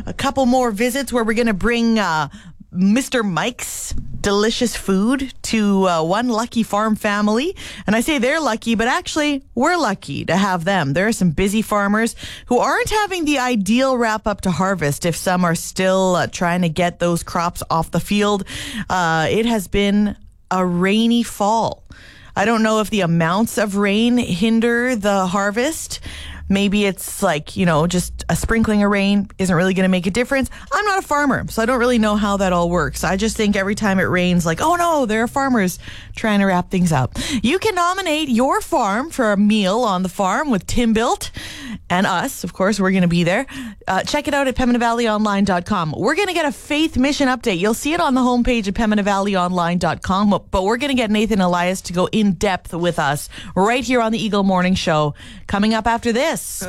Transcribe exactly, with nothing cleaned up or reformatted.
a couple more visits where we're going to bring uh, Mister Mike's delicious food to uh, one lucky farm family. And I say they're lucky, but actually we're lucky to have them. There are some busy farmers who aren't having the ideal wrap up to harvest if some are still uh, trying to get those crops off the field. Uh, it has been a rainy fall. I don't know if the amounts of rain hinder the harvest. Maybe it's like, you know, just a sprinkling of rain isn't really going to make a difference. I'm not a farmer, so I don't really know how that all works. I just think every time it rains, like, oh no, there are farmers trying to wrap things up. You can nominate your farm for a meal on the farm with Tim Built and us. Of course, we're going to be there. Uh, check it out at Pembina Valley Online dot com. We're going to get a faith mission update. You'll see it on the homepage at Pembina Valley Online dot com, but we're going to get Nathan Elias to go in depth with us right here on the Eagle Morning Show coming up after this.